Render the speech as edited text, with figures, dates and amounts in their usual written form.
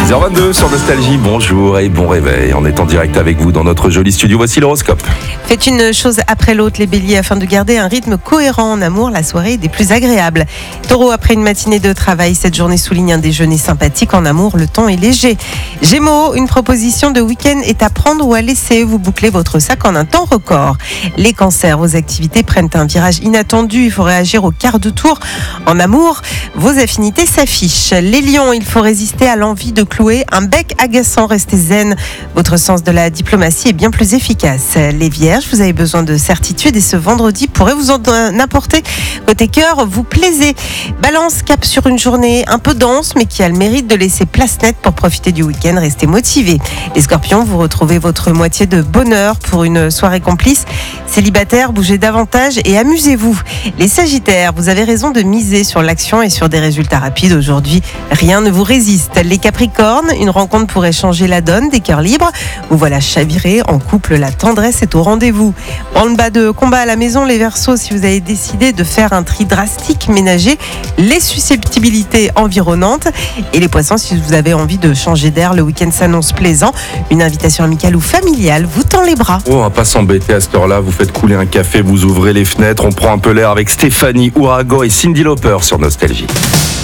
6h22 sur Nostalgie, bonjour et bon réveil. On est en direct avec vous dans notre joli studio. Voici l'horoscope. Faites une chose après l'autre, les béliers, afin de garder un rythme cohérent en amour. La soirée est des plus agréables. Taureau, après une matinée de travail, cette journée souligne un déjeuner sympathique. En amour, le temps est léger. Gémeaux, une proposition de week-end est à prendre ou à laisser. Vous bouclez votre sac en un temps record. Les cancers, vos activités prennent un virage inattendu. Il faut réagir au quart de tour. En amour, vos affinités s'affichent. Les lions, il faut résister à l'envie de clouer un bec agaçant. Restez zen. Votre sens de la diplomatie est bien plus efficace. Les vierges, vous avez besoin de certitude et ce vendredi pourrait vous en apporter. Côté cœur, vous plaisez. Balance, cap sur une journée un peu dense mais qui a le mérite de laisser place nette pour profiter du week-end. Restez motivés. Les scorpions, vous retrouvez votre moitié de bonheur pour une soirée complice. Célibataires, bougez davantage et amusez-vous. Les sagittaires, vous avez raison de miser sur l'action et sur des résultats rapides aujourd'hui. Rien ne vous résiste. Les capricornes, une rencontre pourrait changer la donne, des cœurs libres. Vous voilà chavirés. En couple, la tendresse est au rendez-vous. En le bas de combat à la maison, les Verseaux, si vous avez décidé de faire un tri drastique, ménagez les susceptibilités environnantes. Et les poissons, si vous avez envie de changer d'air, le week-end s'annonce plaisant. Une invitation amicale ou familiale vous tend les bras. Oh, on va pas s'embêter à cette heure-là. Vous faites couler un café, vous ouvrez les fenêtres. On prend un peu l'air avec Stéphanie Ouragan et Cyndi Lauper sur Nostalgie.